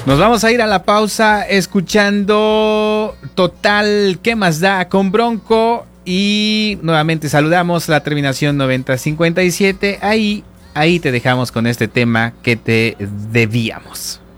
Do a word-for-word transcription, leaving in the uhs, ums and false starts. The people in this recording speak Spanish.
Nos vamos a ir a la pausa escuchando Total, ¿qué más da? Con Bronco. Y nuevamente saludamos la terminación noventa cincuenta y siete. Ahí, ahí te dejamos con este tema que te debíamos.